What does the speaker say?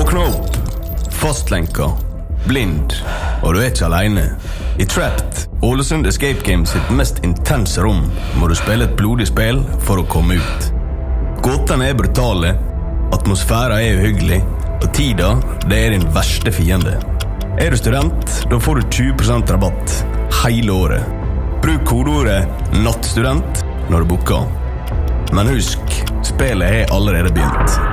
Våkne opp, fastlenka, blind, og du ikke alene. I Trapped, Ålesund Escape Games sitt mest intense rom, må du spille et blodig spill for å komme ut. Gåtene brutale, atmosfæren uhyggelig, og tida, det din verste fiende. Du student, da får du 20% rabatt hele året. Bruk kodeordet NATTSTUDENT når du booker. Men husk, spillet allerede begynt.